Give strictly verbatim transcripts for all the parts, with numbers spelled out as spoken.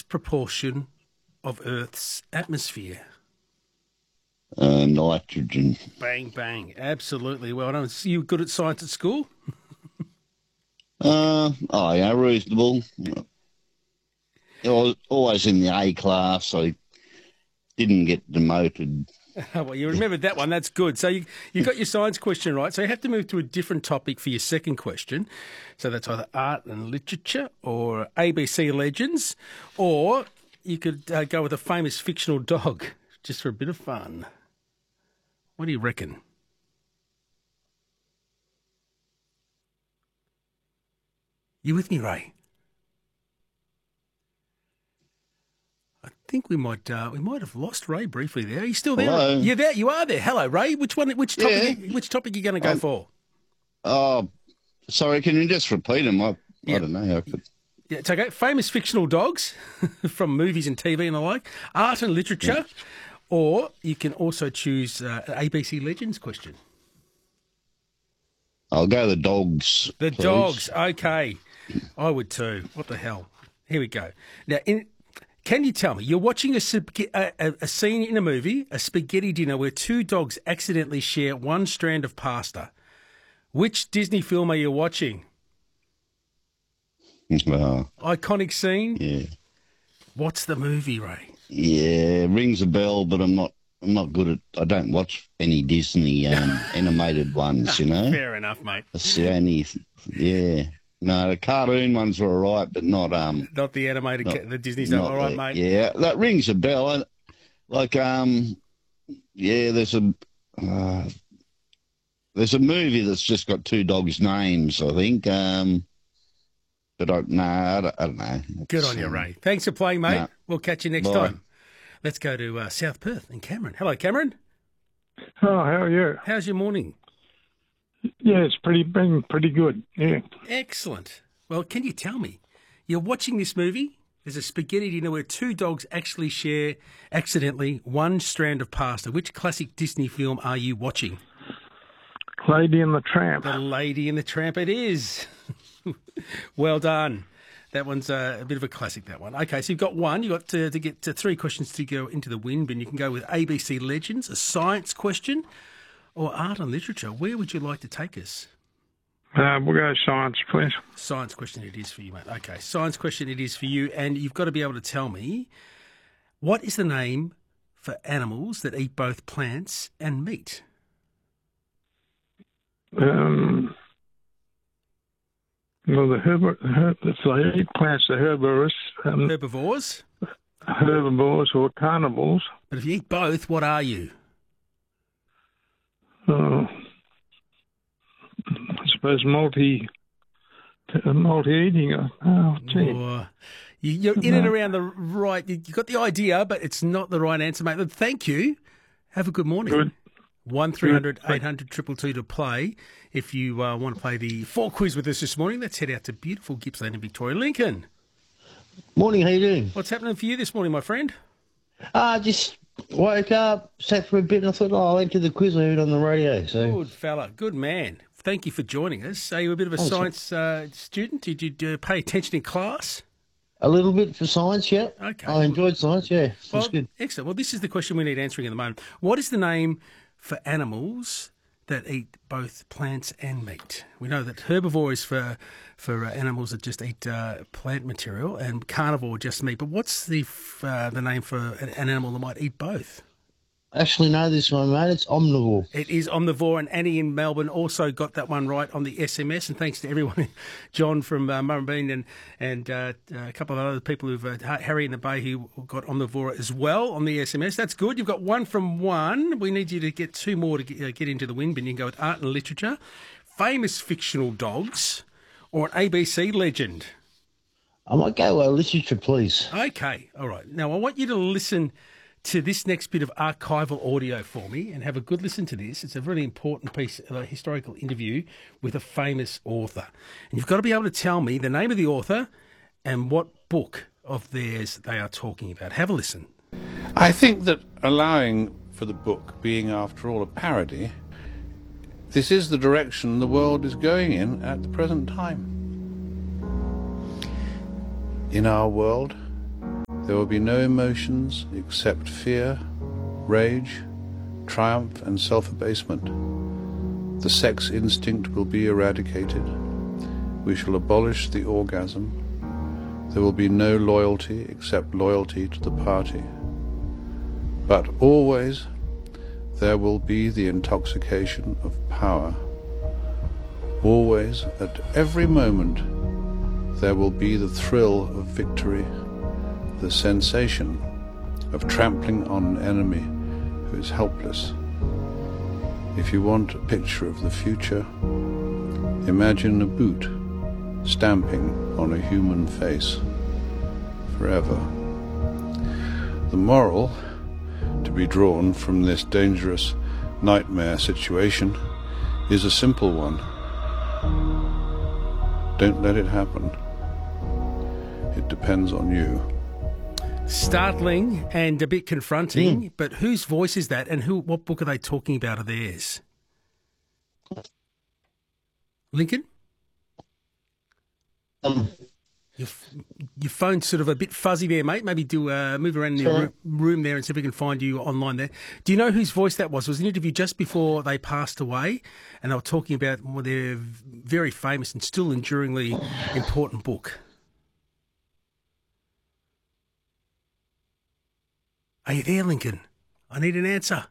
proportion of Earth's atmosphere? Uh, nitrogen. Bang, bang. Absolutely. Well done. So you good at science at school? Uh, oh, yeah, reasonable. I was always in the A class. I didn't get demoted. Well, you remembered that one. That's good. So you you got your science question right. So you have to move to a different topic for your second question. So that's either art and literature or A B C legends, or you could uh, go with a famous fictional dog, just for a bit of fun. What do you reckon? You with me, Ray? I think we might uh, we might have lost Ray briefly there. Are you still there? Hello? You're there. You are there. Hello, Ray. Which one? Which topic? Yeah. Which topic are you going to go Um, for? Oh, sorry, can you just repeat them? I, Yeah. I don't know. I could... Yeah, it's okay. Famous fictional dogs from movies and T V and the like. Art and literature, or you can also choose uh, an A B C Legends question. I'll go the dogs. The please. dogs. Okay, I would too. What the hell? Here we go. Now, in, can you tell me, you're watching a, spag- a, a, a scene in a movie, a spaghetti dinner, where two dogs accidentally share one strand of pasta. Which Disney film are you watching? Oh, Iconic scene? yeah. What's the movie, Ray? Yeah, rings a bell, but I'm not. I'm not good at. I don't watch any Disney um, animated ones. You know, Fair enough, mate. that's the only. Yeah, no, the cartoon ones were all right, but not um. Not the animated, Not- ca- the Disney stuff. not All right, the- mate. Yeah, that rings a bell. I- Like um, yeah, there's a uh, there's a movie that's just got two dogs' names. I think um, but I no, I don't, I don't know. Good It's, on you, um, Ray. Thanks for playing, mate. no. We'll catch you next Bye. time. Let's go to uh, South Perth and Cameron. Hello, Cameron. Oh, how are you? How's your morning? Yeah, it's pretty been pretty good. Yeah. Excellent. Well, can you tell me, you're watching this movie? There's a spaghetti dinner where two dogs actually share, accidentally, one strand of pasta. Which classic Disney film are you watching? Lady and the Tramp. The Lady and the Tramp it is. Well done. That one's uh, a bit of a classic, that one. Okay, so you've got one. You've got to, to get to three questions to go into the win bin. You can go with A B C Legends, a science question, or art and literature. Where would you like to take us? Uh, we'll go science, please. Science question it is for you, mate. Okay, science question it is for you, and you've got to be able to tell me, what is the name for animals that eat both plants and meat? Um, well, the herbivores, herb, if they eat plants, the herbivores, um, Herbivores? herbivores or carnivores. But if you eat both, what are you? Uh, I suppose multi, multi-eating. Oh, gee. Or you- you're in and around the right. You you got the idea, but it's not the right answer, mate. But thank you. Have a good morning. Good. One three hundred eight hundred triple two to play. If you uh, want to play the four quiz with us this morning, let's head out to beautiful Gippsland in Victoria. Lincoln, Morning, how you doing? what's happening for you this morning, my friend? Uh, just woke up, sat for a bit, and I thought, oh, I'll enter the quiz I heard on the radio. So, Good fella, good man. Thank you for joining us. Are you a bit of a Oh, sure. science uh, student? Did you uh, pay attention in class? a little bit for science, yeah. Okay. I enjoyed science, yeah. Well, That's good. excellent. Well, this is the question we need answering at the moment. What is the name for animals that eat both plants and meat? We know that herbivore is for for uh, animals that just eat uh, plant material, and carnivore just meat. But what's the f- uh, the name for an an animal that might eat both? Actually, know this one, mate. It's omnivore. It is omnivore, and Annie in Melbourne also got that one right on the S M S. And thanks to everyone, John from uh, Murrumbean and and uh, a couple of other people who've uh, Harry in the Bay who got omnivore as well on the S M S. That's good. You've got one from one. We need you to get two more to get, uh, get into the win bin. You can go with art and literature, famous fictional dogs, or an A B C legend. I might go uh, literature, please. Okay, all right. Now I want you to listen to this next bit of archival audio for me and have a good listen to this. It's a really important piece of a historical interview with a famous author. And you've got to be able to tell me the name of the author and what book of theirs they are talking about. Have a listen. I think that allowing for the book being, after all, a parody, this is the direction the world is going in at the present time. In our world, There will be no emotions except fear, rage, triumph and self-abasement. The sex instinct will be eradicated. We shall abolish the orgasm. There will be no loyalty except loyalty to the party. But always there will be the intoxication of power. Always, at every moment, there will be the thrill of victory, the sensation of trampling on an enemy who is helpless. If you want a picture of the future, imagine a boot stamping on a human face forever. The moral to be drawn from this dangerous nightmare situation is a simple one. Don't let it happen. It depends on you. Startling and a bit confronting, Mm. but whose voice is that, and who? What book are they talking about of theirs? Lincoln? Um, Your, f- your phone's sort of a bit fuzzy there, mate. Maybe do uh, move around in your Sure. roo- room there and see if we can find you online there. Do you know whose voice that was? It was an interview just before they passed away, and they were talking about well, their very famous and still enduringly important book. Are you there, Lincoln? I need an answer.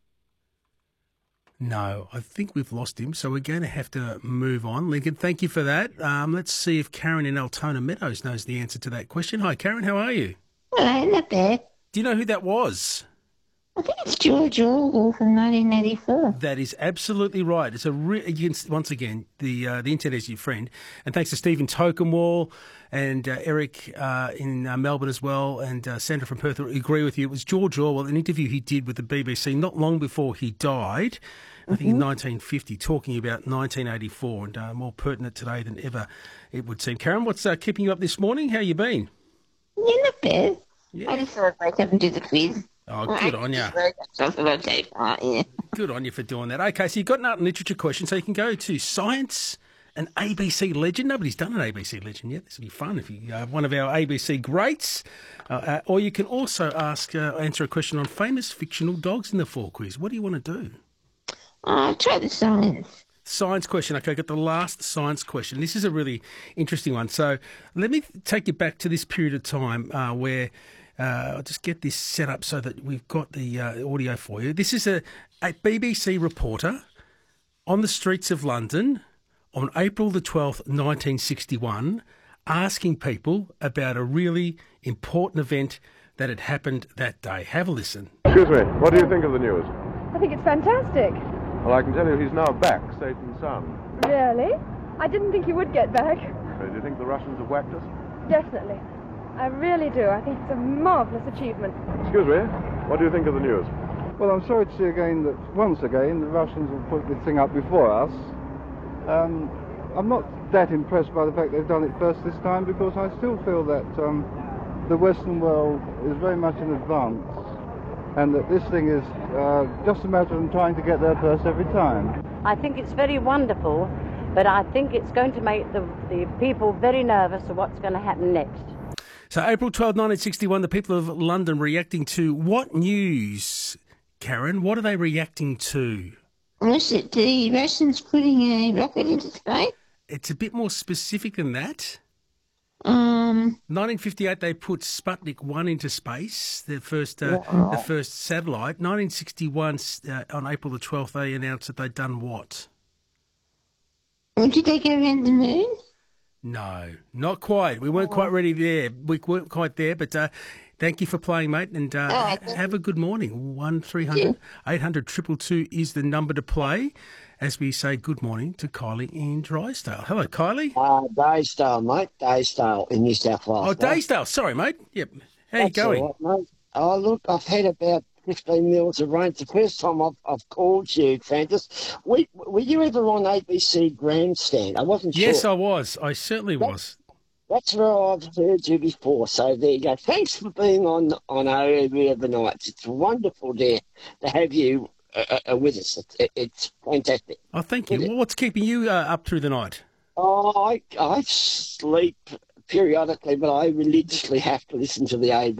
No, I think we've lost him, so we're going to have to move on. Lincoln, thank you for that. Um, let's see if Karen in Altona Meadows knows the answer to that question. Hi, Karen, how are you? Hello, not bad. Do you know who that was? I think it's George Orwell from nineteen eighty-four. That is absolutely right. It's a re- against, once again, the uh, the internet is your friend. And thanks to Stephen Tokenwall and uh, Eric uh, in uh, Melbourne as well, and uh, Sandra from Perth who agree with you. It was George Orwell, an interview he did with the B B C not long before he died. I think in nineteen fifty, talking about nineteen eighty-four, and uh, more pertinent today than ever, it would seem. Karen, what's uh, keeping you up this morning? How you been? Yeah, not bad. Yeah. I just thought I'd wake up and do the quiz. Oh, good on you. So I thought I'd take part, yeah. Good on you for doing that. Okay, so you've got an art and literature question, so you can go to science, an A B C legend. Nobody's done an A B C legend yet. This will be fun if you have one of our A B C greats. Uh, uh, or you can also ask, uh, answer a question on famous fictional dogs in the fall quiz. What do you want to do? Uh, try the science. Science question. Okay, I got the last science question. This is a really interesting one. So let me take you back to this period of time uh, where uh, I'll just get this set up so that we've got the uh, audio for you. This is a, a B B C reporter on the streets of London on April the twelfth, nineteen sixty-one, asking people about a really important event that had happened that day. Have a listen. Excuse me, what do you think of the news? I think it's fantastic. Well, I can tell you he's now back, safe and sound. Really? I didn't think you would get back. Uh, do you think the Russians have whacked us? Definitely. I really do. I think it's a marvellous achievement. Excuse me, what do you think of the news? Well, I'm sorry to see again that once again the Russians have put the thing up before us. Um, I'm not that impressed by the fact they've done it first this time, because I still feel that um, the Western world is very much in advance, and that this thing is uh, just a matter of them trying to get there first every time. I think it's very wonderful, but I think it's going to make the, the people very nervous of what's going to happen next. So April twelfth, nineteen sixty-one, the people of London reacting to what news, Karen? What are they reacting to? Was it the Russians putting a rocket into space? It's a bit more specific than that. Um, nineteen fifty-eight, they put Sputnik one into space, the first uh, the first satellite. nineteen sixty-one, uh, on April the twelfth, they announced that they'd done what? did they go around the moon? No, not quite. We weren't quite ready there. We weren't quite there, but uh, thank you for playing, mate, and uh, Oh, ha- have a good morning. one three hundred eight hundred two two two is the number to play as we say good morning to Kylie in Drysdale. Hello, Kylie. Uh, Daysdale, mate. Daysdale in New South Wales. Oh, Daysdale. Sorry, mate. Yep. How you That's going? all right, mate. Oh, look, I've had about fifteen mils of rain. It's the first time I've, I've called you, Francis. Were, were you ever on A B C Grandstand? I wasn't Yes, sure. I was. I certainly was. That's where I've heard you before. So there you go. Thanks for being on on O every other night. It's wonderful to, to have you uh, uh, with us. It's, it's fantastic. Oh, thank you. Well, what's keeping you uh, up through the night? Oh, I, I sleep periodically, but I religiously have to listen to the A B C.